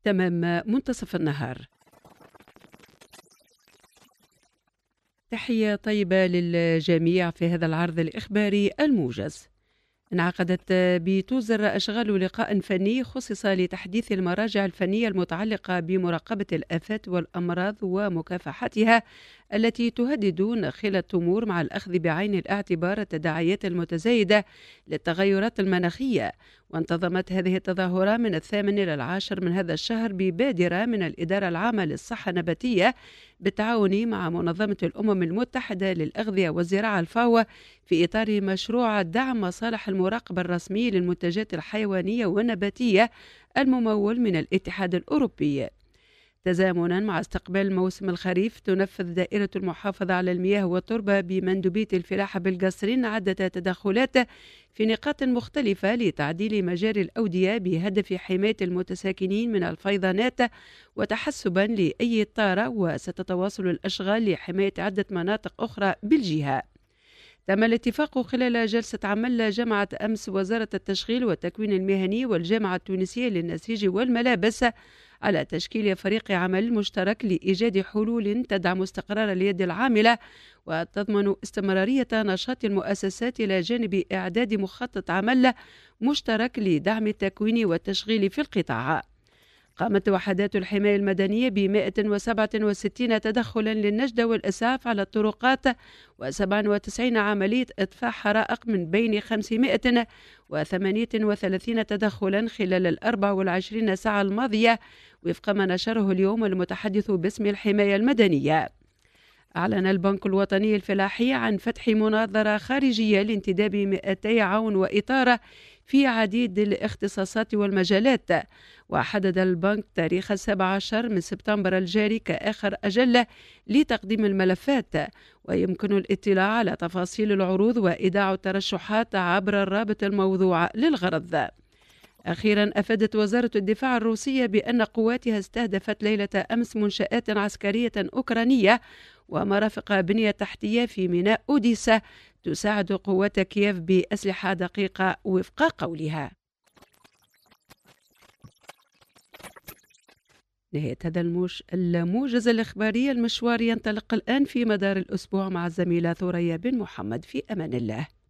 تمام منتصف النهار. تحية طيبة للجميع في هذا العرض الإخباري الموجز. انعقدت بتوزر أشغال لقاء فني خصص لتحديث المراجع الفنية المتعلقة بمراقبة الآفات والأمراض ومكافحتها التي تهدد ناخل التمور، مع الأخذ بعين الاعتبار التداعيات المتزايدة للتغيرات المناخية. وانتظمت هذه التظاهرة من 8 إلى 10 من هذا الشهر ببادرة من الإدارة العامة للصحة النباتية بالتعاون مع منظمة الأمم المتحدة للأغذية والزراعة الفاو في إطار مشروع دعم مصالح المراقبة الرسمي للمنتجات الحيوانية والنباتية الممول من الاتحاد الأوروبي. تزامنا مع استقبال موسم الخريف، تنفذ دائرة المحافظة على المياه والتربة بمندوبية الفلاحة بالقصرين عدة تدخلات في نقاط مختلفة لتعديل مجاري الأودية بهدف حماية المتساكنين من الفيضانات وتحسبا لأي طارة، وستتواصل الأشغال لحماية عدة مناطق أخرى بالجهة. تم الاتفاق خلال جلسة عمل جمعت أمس وزارة التشغيل والتكوين المهني والجامعة التونسية للنسيج والملابس على تشكيل فريق عمل مشترك لإيجاد حلول تدعم استقرار اليد العاملة وتضمن استمرارية نشاط المؤسسات إلى جانب إعداد مخطط عمل مشترك لدعم التكوين والتشغيل في القطاع. قامت وحدات الحماية المدنية ب 167 تدخلا للنجدة والإسعاف على الطرقات و97 عملية إطفاء حرائق، من بين 538 تدخلا خلال 24 ساعة الماضية، وفق ما نشره اليوم المتحدث باسم الحماية المدنية. أعلن البنك الوطني الفلاحي عن فتح مناظرة خارجية لانتداب 200 عون وإطارة في عديد الاختصاصات والمجالات، وحدد البنك تاريخ 17 من سبتمبر الجاري كآخر أجل لتقديم الملفات، ويمكن الاطلاع على تفاصيل العروض وإيداع الترشحات عبر الرابط الموضوع للغرض. أخيرا، أفادت وزارة الدفاع الروسية بأن قواتها استهدفت ليلة أمس منشآت عسكرية أوكرانية ومرافق بنية تحتية في ميناء أوديسا تساعد قوات كييف بأسلحة دقيقة وفق قولها. نهاية هذا الموجز الإخباري. المشوار ينطلق الآن في مدار الأسبوع مع الزميلة ثريا بن محمد. في أمان الله.